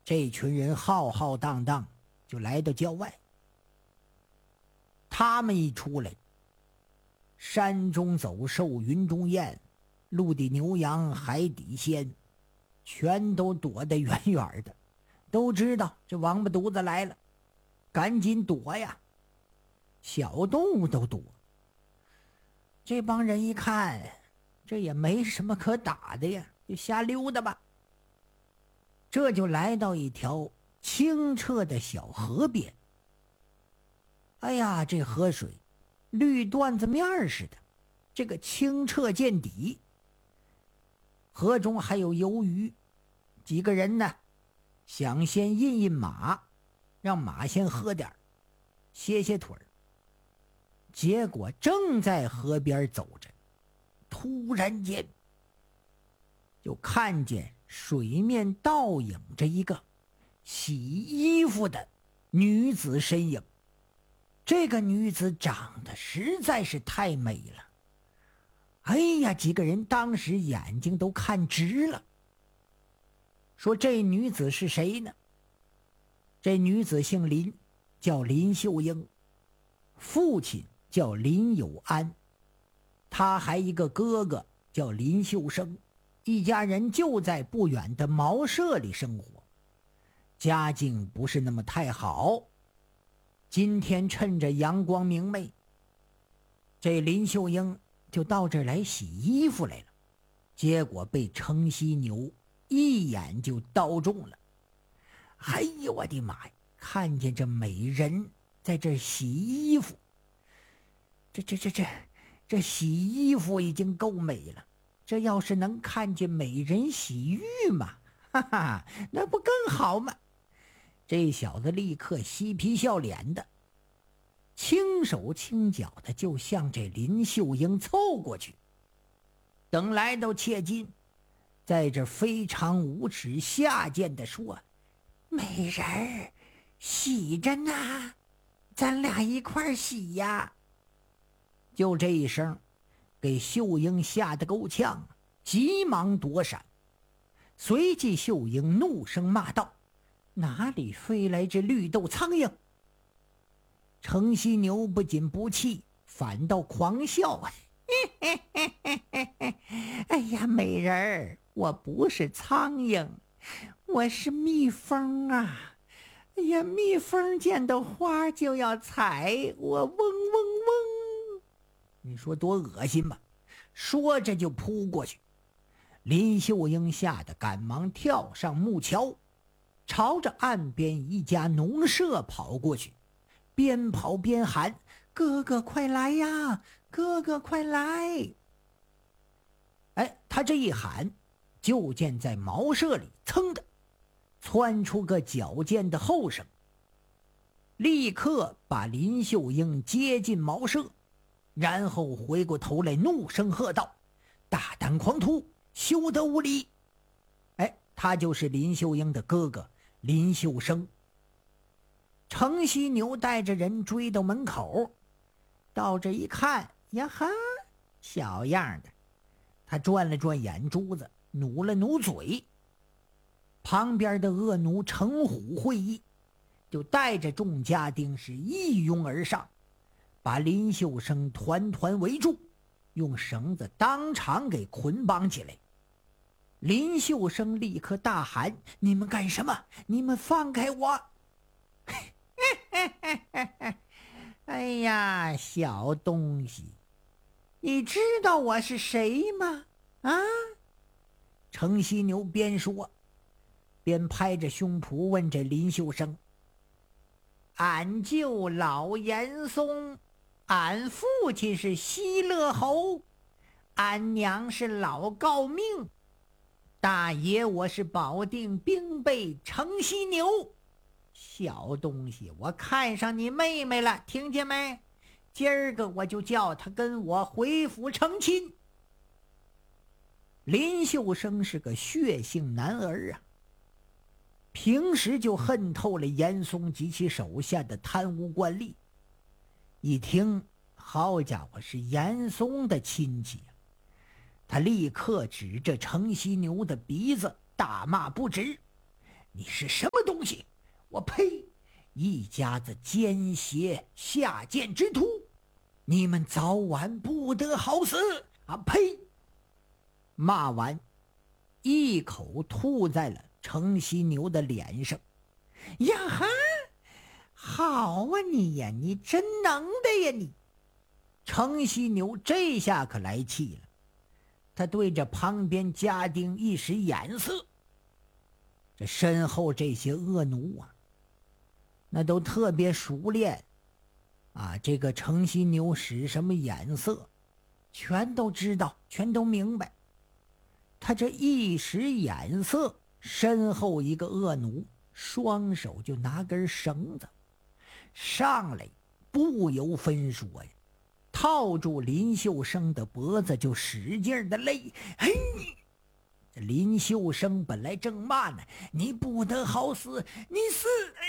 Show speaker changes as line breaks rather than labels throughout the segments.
这群人浩浩荡荡就来到郊外。他们一出来，山中走兽，云中雁，陆地牛羊，海底鲜，全都躲得远远的，都知道这王八犊子来了，赶紧躲呀！小动物都躲。这帮人一看，这也没什么可打的呀，就瞎溜达吧。这就来到一条清澈的小河边。哎呀，这河水绿缎子面似的，这个清澈见底。河中还有游鱼，几个人呢想先印马，让马先喝点歇歇腿儿。结果正在河边走着，突然间就看见水面倒影着一个洗衣服的女子身影。这个女子长得实在是太美了，哎呀，几个人当时眼睛都看直了。说这女子是谁呢？这女子姓林，叫林秀英，父亲叫林有安，他还一个哥哥叫林秀生，一家人就在不远的茅舍里生活，家境不是那么太好。今天趁着阳光明媚，这林秀英就到这儿来洗衣服来了，结果被程犀牛一眼就刀中了。哎呦我的妈呀，看见这美人在这儿洗衣服，这洗衣服已经够美了，这要是能看见美人洗浴嘛，哈哈，那不更好吗？这小子立刻嬉皮笑脸的，轻手轻脚的就向这林秀英凑过去。等来到切近，在这非常无耻下贱的说：“美人儿，洗着呢，咱俩一块儿洗呀。”就这一声，给秀英吓得够呛，急忙躲闪。随即秀英怒声骂道：“哪里飞来这绿豆苍蝇？”程犀牛不仅不气，反倒狂笑：“哎呀，美人儿，我不是苍蝇，我是蜜蜂啊！哎呀，蜜蜂见到花就要采，我嗡嗡嗡。”你说多恶心吧？说着就扑过去。林秀英吓得赶忙跳上木桥，朝着岸边一家农舍跑过去，边跑边喊：“哥哥快来呀，哥哥快来！”哎，他这一喊，就见在茅舍里噌的窜出个矫健的后生，立刻把林秀英接进茅舍，然后回过头来怒声喝道：“大胆狂徒，休得无礼！”哎，他就是林秀英的哥哥林秀生。程犀牛带着人追到门口，到这一看，呀哈，小样的，他转了转眼珠子，努了努嘴。旁边的恶奴程虎会意，就带着众家丁是一拥而上，把林秀生团团围住，用绳子当场给捆绑起来。林秀生立刻大喊：“你们干什么？你们放开我！”哎呀，小东西，你知道我是谁吗？啊！程犀牛边说边拍着胸脯问着林秀生：“俺舅老严嵩，俺父亲是西乐侯，俺娘是老诰命，大爷我是保定兵备程犀牛。小东西，我看上你妹妹了，听见没？今儿个我就叫她跟我回府成亲。”林秀生是个血性男儿啊，平时就恨透了严嵩及其手下的贪污官吏。一听，好家伙，是严嵩的亲戚啊，他立刻指着程犀牛的鼻子大骂不止：“你是什么东西！我呸！一家子奸邪下贱之徒，你们早晚不得好死！啊呸！骂完，一口吐在了程犀牛的脸上。呀哈！好啊你呀，你真能的呀你！程犀牛这下可来气了，他对着旁边家丁一使眼色。这身后这些恶奴啊，那都特别熟练啊，这个程犀牛使什么眼色全都知道，全都明白。他这一使眼色，身后一个恶奴双手就拿根绳子上来，不由分说呀，套住林秀生的脖子就使劲的勒。嘿！这林秀生本来正骂呢，你不得好死，你死！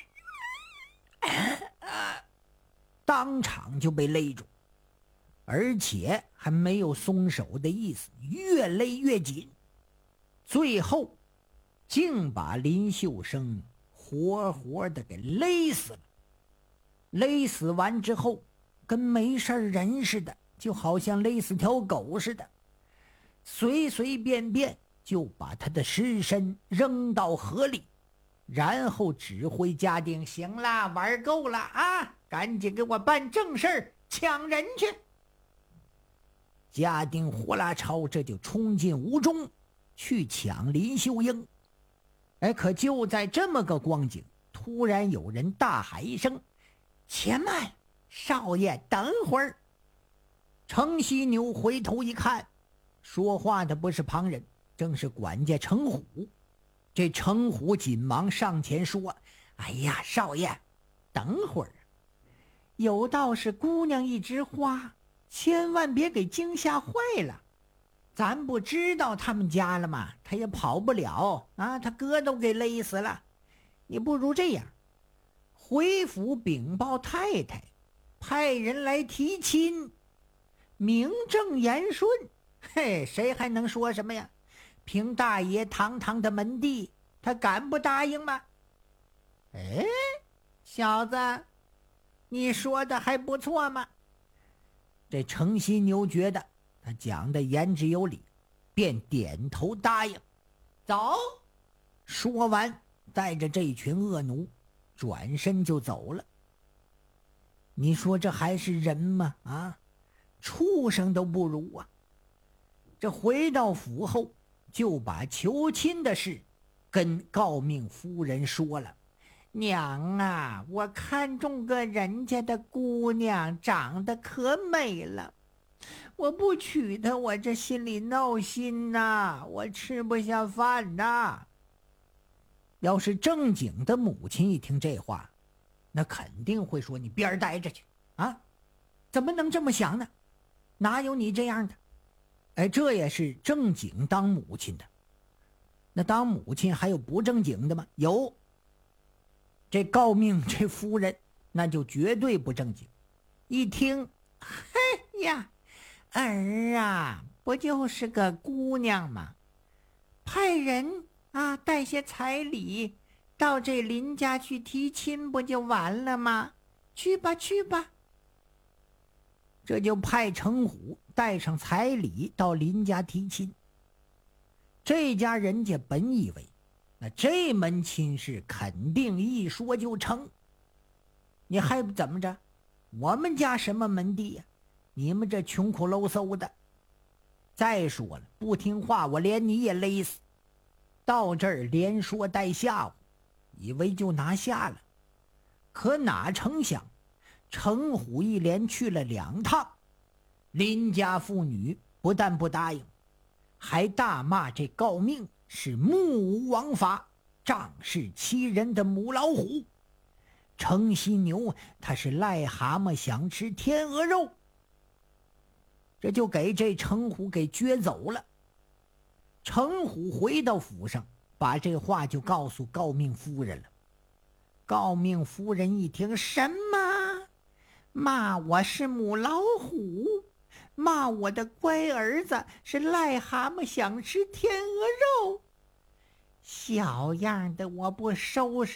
当场就被勒住，而且还没有松手的意思，越勒越紧，最后竟把林秀生活活的给勒死了。勒死完之后，跟没事人似的，就好像勒死条狗似的，随随便便就把他的尸身扔到河里，然后指挥家丁：行了，玩够了啊，赶紧给我办正事，抢人去！家丁呼啦超这就冲进屋中去抢林秀英。可就在这么个光景，突然有人大喊一声：且慢，少爷等会儿！程犀牛回头一看，说话的不是旁人，正是管家程虎。这程虎紧忙上前说：哎呀，少爷等会儿，有道是姑娘一枝花，千万别给惊吓坏了。咱不知道他们家了吗？他也跑不了啊，他哥都给勒死了。你不如这样，回府禀报太太，派人来提亲，名正言顺。嘿，谁还能说什么呀？凭大爷堂堂的门第，他敢不答应吗？小子，你说的还不错嘛。这程犀牛觉得他讲的言之有理，便点头答应。走！说完，带着这群恶奴转身就走了。你说这还是人吗？啊，畜生都不如啊！这回到府后，就把求亲的事跟诰命夫人说了。娘啊，我看中个人家的姑娘，长得可美了，我不娶她，我这心里闹心呐，我吃不下饭呐。要是正经的母亲一听这话，那肯定会说：你边儿待着去啊，怎么能这么想呢？哪有你这样的？这也是正经当母亲的。那当母亲还有不正经的吗？有。这诰命这夫人那就绝对不正经，一听，嘿呀，儿啊，不就是个姑娘吗？派人啊带些彩礼到这林家去提亲，不就完了吗？去吧去吧。这就派程虎带上彩礼到林家提亲。这家人家本以为那这门亲事肯定一说就成，你还怎么着？我们家什么门第呀？你们这穷苦喽嗖的。再说了，不听话我连你也勒死。到这儿连说带吓唬，以为就拿下了。可哪成想，程虎一连去了2趟，林家妇女不但不答应，还大骂这诰命是目无王法，仗势欺人的母老虎。程犀牛他是癞蛤蟆想吃天鹅肉，这就给这程虎给撅走了。程虎回到府上，把这话就告诉诰命夫人了。诰命夫人一听，什么？骂我是母老虎，骂我的乖儿子是癞蛤蟆想吃天鹅肉，小样的，我不收拾